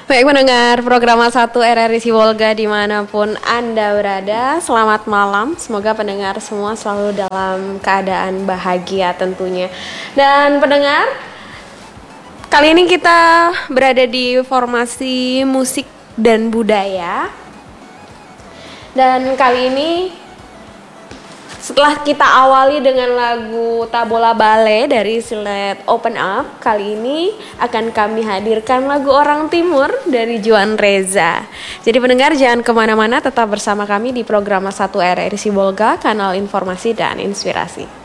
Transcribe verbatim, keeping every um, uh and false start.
Baik mendengar program satu R R I Sibolga dimanapun Anda berada, selamat malam. Semoga pendengar semua selalu dalam keadaan bahagia tentunya. Dan pendengar, kali ini kita berada di formasi musik dan budaya. Dan kali ini setelah kita awali dengan lagu Tabola Bale dari Silet Open Up, kali ini akan kami hadirkan lagu Orang Timur dari Juan Reza. Jadi pendengar jangan kemana-mana, tetap bersama kami di program satu R R I Sibolga, kanal informasi dan inspirasi.